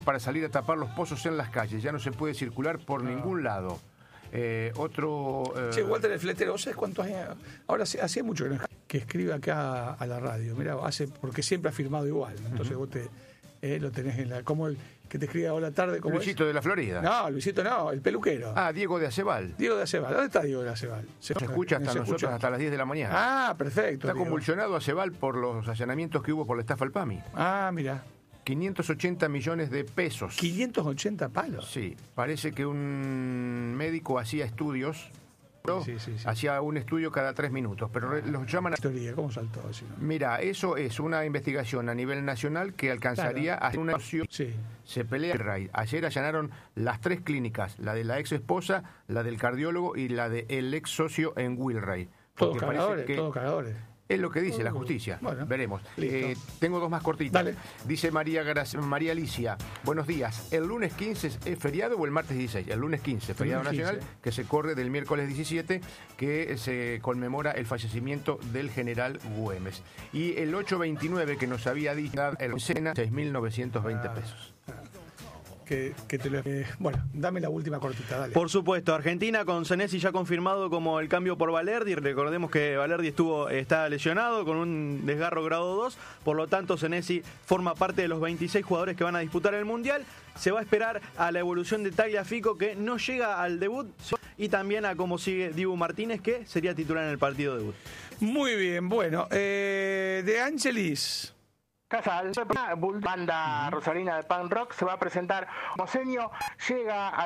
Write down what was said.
para salir a tapar los pozos en las calles. Ya no se puede circular por ningún lado. Che, Walter el Fletero, ¿vos sabés cuántos años? Ahora hacía mucho que escribe acá a la radio. Mirá, porque siempre ha firmado igual, ¿no? Entonces vos lo tenés en la... Como el que te escribe ahora tarde. ¿Cómo Luisito es? de la Florida. No, Luisito no, el peluquero. Ah, Diego de Aceval. Diego de Aceval. ¿Dónde está Diego de Aceval? Se escucha hasta nosotros hasta las 10 de la mañana. Ah, perfecto. Está convulsionado Aceval por los allanamientos que hubo por la estafa al PAMI. Ah, mira. 580 millones de pesos. 580 palos. Sí, parece que un médico hacía estudios. Sí. Hacía un estudio cada 3 minutos, pero los llaman... ¿Cómo saltó así? Mira, eso es una investigación a nivel nacional que alcanzaría a una... Sí. Se pelea el RAI. Ayer allanaron las 3 clínicas, la de la ex esposa, la del cardiólogo y la del ex socio en Wilray. Todos cagadores. Es lo que dice la justicia. Bueno, veremos. Tengo 2 más cortitas. Dale. Dice María Alicia. Buenos días. ¿El lunes 15 es feriado o el martes 16? El lunes 15, feriado nacional, que se corre del miércoles 17, que se conmemora el fallecimiento del general Güemes. Y el 829, que nos había dicho, el Sena, 6.920 pesos. Bueno, dame la última cortita, dale. Por supuesto, Argentina con Senesi ya confirmado como el cambio por Valerdi. Recordemos que Valerdi está lesionado con un desgarro grado 2, por lo tanto Senesi forma parte de los 26 jugadores que van a disputar el Mundial. Se va a esperar a la evolución de Tagliafico, que no llega al debut, y también a cómo sigue Dibu Martínez, que sería titular en el partido debut. Muy bien, bueno, De Angelis. Casal, banda rosarina de punk rock, se va a presentar. Moseño llega a